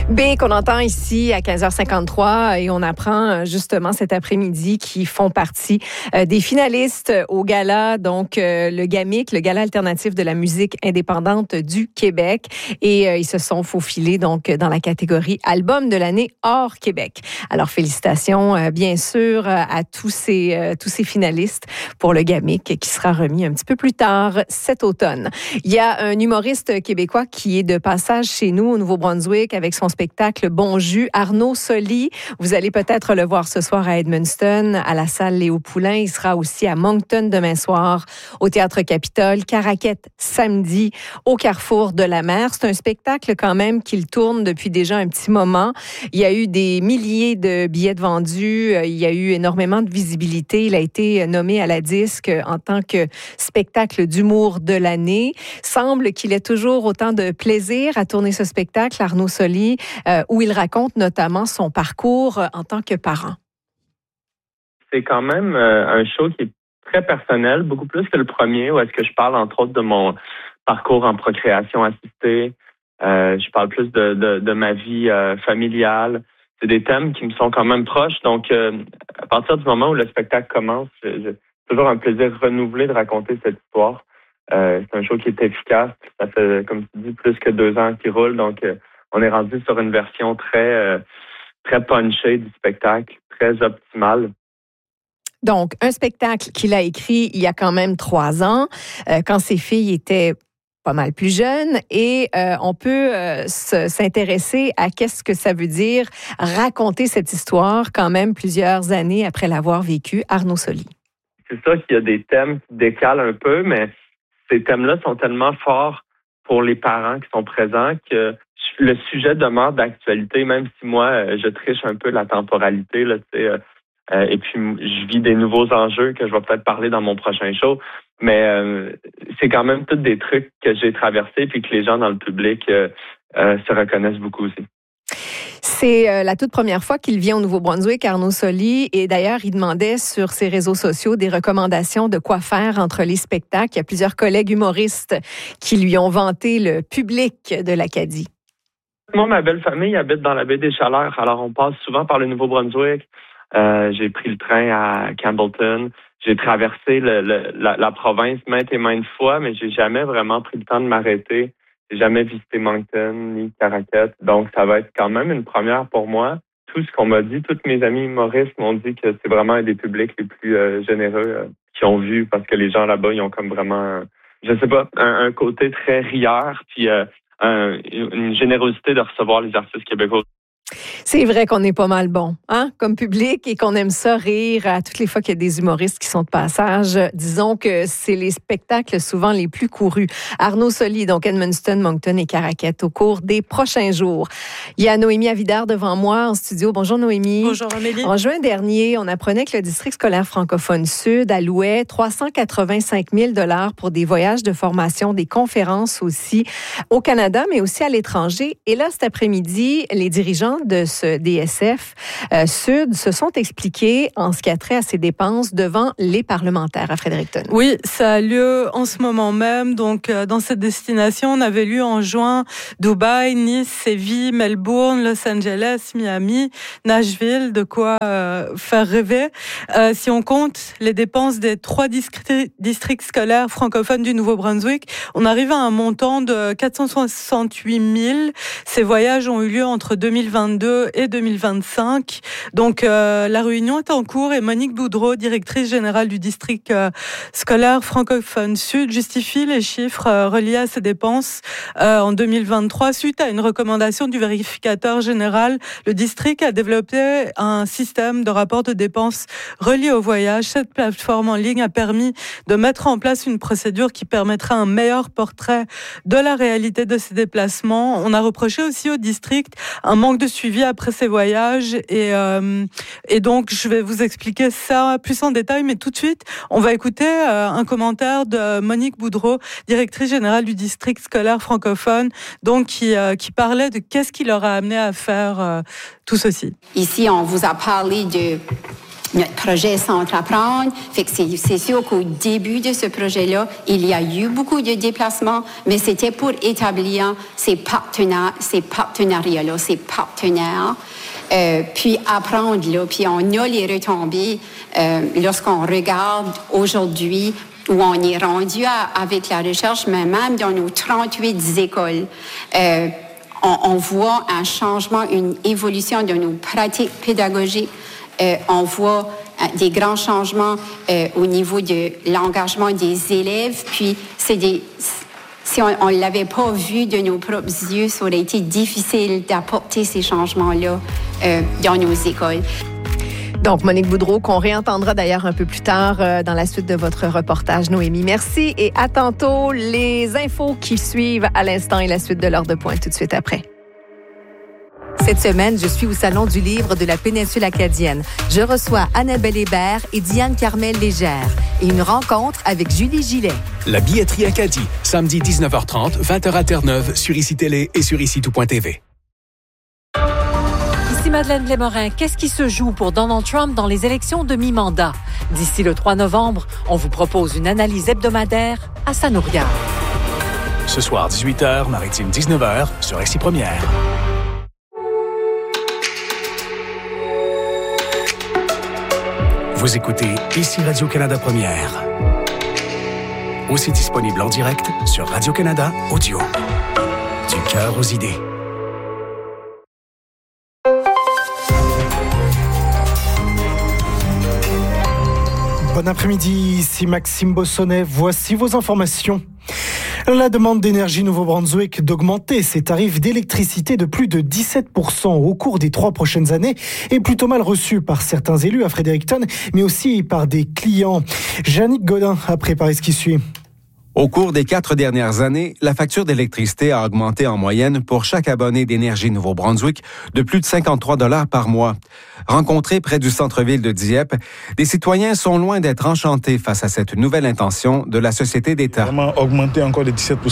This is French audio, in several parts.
B qu'on entend ici à 15h53 et on apprend justement cet après-midi qu'ils font partie des finalistes au gala, donc le GAMIQ, le Gala alternatif de la musique indépendante du Québec, et ils se sont faufilés donc dans la catégorie album de l'année hors Québec. Alors félicitations bien sûr à tous ces finalistes pour le GAMIQ qui sera remis un petit peu plus tard cet automne. Il y a un humoriste québécois qui est de passage chez nous au Nouveau-Brunswick avec son spectacle Bon Jus, Arnaud Soli. Vous allez peut-être le voir ce soir à Edmundston, à la salle Léo Poulain. Il sera aussi à Moncton demain soir, au Théâtre Capitole, Caraquette samedi, au Carrefour de la Mer. C'est un spectacle quand même qu'il tourne depuis déjà un petit moment. Il y a eu des milliers de billets vendus. Il y a eu énormément de visibilité. Il a été nommé à la disque en tant que spectacle d'humour de l'année. Semble qu'il ait toujours autant de plaisir à tourner ce spectacle, Arnaud Soli, où il raconte notamment son parcours en tant que parent. C'est quand même un show qui est très personnel, beaucoup plus que le premier, où est-ce que je parle entre autres de mon parcours en procréation assistée. Je parle plus de ma vie familiale. C'est des thèmes qui me sont quand même proches. Donc, à partir du moment où le spectacle commence, j'ai toujours un plaisir renouvelé de raconter cette histoire. C'est un show qui est efficace. Ça fait, comme tu dis, plus que 2 ans qu'il roule. Donc, on est rendu sur une version très punchée du spectacle, très optimale. Donc, un spectacle qu'il a écrit il y a quand même 3 ans, quand ses filles étaient pas mal plus jeunes, et on peut s'intéresser à qu'est-ce que ça veut dire raconter cette histoire quand même plusieurs années après l'avoir vécue. Arnaud Soli. C'est ça qu'il y a des thèmes qui décalent un peu, mais ces thèmes-là sont tellement forts pour les parents qui sont présents que le sujet demeure d'actualité, même si moi, je triche un peu la temporalité, là, tu sais. Et puis, je vis des nouveaux enjeux que je vais peut-être parler dans mon prochain show. Mais c'est quand même tous des trucs que j'ai traversés puis que les gens dans le public se reconnaissent beaucoup aussi. C'est la toute première fois qu'il vient au Nouveau-Brunswick, Arnaud Soli. Et d'ailleurs, il demandait sur ses réseaux sociaux des recommandations de quoi faire entre les spectacles. Il y a plusieurs collègues humoristes qui lui ont vanté le public de l'Acadie. Moi, ma belle famille habite dans la baie des Chaleurs. Alors, on passe souvent par le Nouveau-Brunswick. J'ai pris le train à Campbellton. J'ai traversé la province maintes et maintes fois, mais j'ai jamais vraiment pris le temps de m'arrêter. J'ai jamais visité Moncton ni Caraquette. Donc, ça va être quand même une première pour moi. Tout ce qu'on m'a dit, tous mes amis humoristes m'ont dit que c'est vraiment un des publics les plus généreux qu'ils ont vu, parce que les gens là-bas, ils ont comme vraiment, je sais pas, un côté très rieur, puis une générosité de recevoir les artistes québécois. C'est vrai qu'on est pas mal bon, hein, comme public, et qu'on aime ça rire à toutes les fois qu'il y a des humoristes qui sont de passage. Disons que c'est les spectacles souvent les plus courus. Arnaud Soli, donc Edmundston, Moncton et Caraquette au cours des prochains jours. Il y a Noémie Avidard devant moi en studio. Bonjour Noémie. Bonjour Amélie. En juin dernier, on apprenait que le district scolaire francophone sud allouait 385 000 $ pour des voyages de formation, des conférences aussi au Canada, mais aussi à l'étranger. Et là, cet après-midi, les dirigeants de ce DSF Sud se sont expliqués en ce qui a trait à ces dépenses devant les parlementaires à Fredericton. Oui, ça a lieu en ce moment même. Donc, dans cette destination, on avait lieu en juin Dubaï, Nice, Séville, Melbourne, Los Angeles, Miami, Nashville, de quoi faire rêver. Si on compte les dépenses des 3 districts scolaires francophones du Nouveau-Brunswick, on arrive à un montant de 468 000. Ces voyages ont eu lieu entre 2022 et 2025. Donc, la réunion est en cours et Monique Boudreau, directrice générale du district scolaire francophone sud, justifie les chiffres reliés à ces dépenses en 2023. Suite à une recommandation du vérificateur général, le district a développé un système de rapport de dépenses relié au voyage. Cette plateforme en ligne a permis de mettre en place une procédure qui permettra un meilleur portrait de la réalité de ces déplacements. On a reproché aussi au district un manque de suivi après ces voyages et donc je vais vous expliquer ça plus en détail, mais tout de suite on va écouter un commentaire de Monique Boudreau, directrice générale du district scolaire francophone, donc qui parlait de qu'est-ce qui leur a amené à faire tout ceci. Ici, on vous a parlé notre projet Centre Apprendre. Fait que c'est sûr qu'au début de ce projet-là, il y a eu beaucoup de déplacements, mais c'était pour établir ces partenariats-là, ces partenaires. Puis apprendre, là, puis on a les retombées lorsqu'on regarde aujourd'hui où on est rendu avec la recherche, mais même dans nos 38 écoles. On voit un changement, une évolution de nos pratiques pédagogiques. On voit des grands changements au niveau de l'engagement des élèves. Puis, si on ne l'avait pas vu de nos propres yeux, ça aurait été difficile d'apporter ces changements-là dans nos écoles. Donc, Monique Boudreau, qu'on réentendra d'ailleurs un peu plus tard dans la suite de votre reportage, Noémie. Merci et à tantôt. Les infos qui suivent à l'instant et la suite de l'heure de pointe tout de suite après. Cette semaine, je suis au Salon du livre de la péninsule acadienne. Je reçois Annabelle Hébert et Diane Carmel-Légère et une rencontre avec Julie Gillet. La billetterie Acadie, samedi 19h30, 20h à Terre-Neuve, sur ICI Télé et sur ICI-tout.tv. Ici Madeleine Blais-Morin. Qu'est-ce qui se joue pour Donald Trump dans les élections de mi-mandat? D'ici le 3 novembre, on vous propose une analyse hebdomadaire à sa nous regarde. Ce soir, 18h, Maritime 19h, sur ICI Première. Vous écoutez ici Radio-Canada Première. Aussi disponible en direct sur Radio-Canada Audio. Du cœur aux idées. Bon après-midi, ici Maxime Bossonnet. Voici vos informations. La demande d'Énergie Nouveau-Brunswick d'augmenter ses tarifs d'électricité de plus de 17% au cours des 3 prochaines années est plutôt mal reçue par certains élus à Fredericton, mais aussi par des clients. Jannick Godin a préparé ce qui suit. Au cours des 4 dernières années, la facture d'électricité a augmenté en moyenne pour chaque abonné d'Énergie Nouveau-Brunswick de plus de 53 $ par mois. Rencontrés près du centre-ville de Dieppe, des citoyens sont loin d'être enchantés face à cette nouvelle intention de la société d'État. Vraiment, augmenter encore de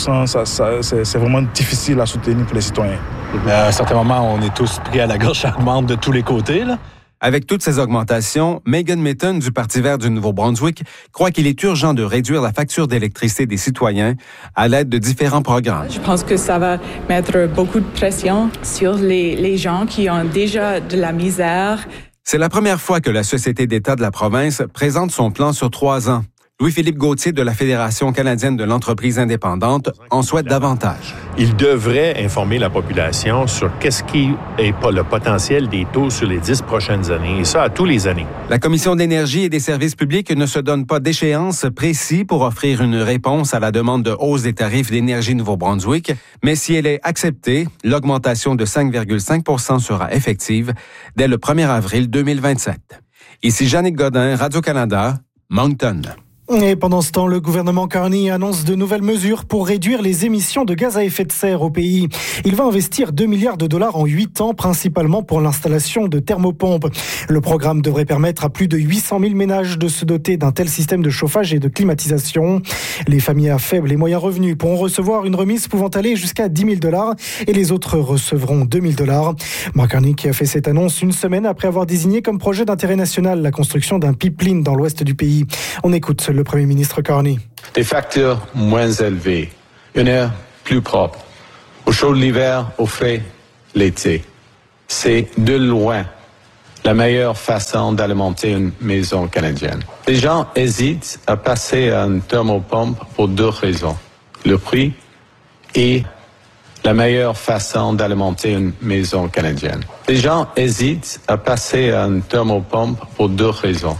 17%, c'est vraiment difficile à soutenir pour les citoyens. À un certain moment, on est tous pris à la gorge charmante de tous les côtés, là. Avec toutes ces augmentations, Megan Mitton du Parti vert du Nouveau-Brunswick croit qu'il est urgent de réduire la facture d'électricité des citoyens à l'aide de différents programmes. Je pense que ça va mettre beaucoup de pression sur les gens qui ont déjà de la misère. C'est la première fois que la Société d'État de la province présente son plan sur 3 ans. Louis-Philippe Gauthier de la Fédération canadienne de l'entreprise indépendante en souhaite davantage. Il devrait informer la population sur qu'est-ce qui est le potentiel des taux sur les 10 prochaines années, et ça à tous les années. La Commission d'énergie et des services publics ne se donne pas d'échéance précis pour offrir une réponse à la demande de hausse des tarifs d'énergie Nouveau-Brunswick, mais si elle est acceptée, l'augmentation de 5,5% sera effective dès le 1er avril 2027. Ici Jannick Godin, Radio-Canada, Moncton. Et pendant ce temps, le gouvernement Carney annonce de nouvelles mesures pour réduire les émissions de gaz à effet de serre au pays. Il va investir 2 milliards de dollars en 8 ans, principalement pour l'installation de thermopompes. Le programme devrait permettre à plus de 800 000 ménages de se doter d'un tel système de chauffage et de climatisation. Les familles à faibles et moyens revenus pourront recevoir une remise pouvant aller jusqu'à 10 000 dollars et les autres recevront 2 000 dollars. Mark Carney qui a fait cette annonce une semaine après avoir désigné comme projet d'intérêt national la construction d'un pipeline dans l'ouest du pays. On écoute le Premier ministre Carney. Des factures moins élevées, une air plus propre, au chaud l'hiver, au frais l'été. C'est de loin la meilleure façon d'alimenter une maison canadienne. Les gens hésitent à passer à une thermopompe pour 2 raisons. Le prix et la meilleure façon d'alimenter une maison canadienne. Les gens hésitent à passer à une thermopompe pour 2 raisons.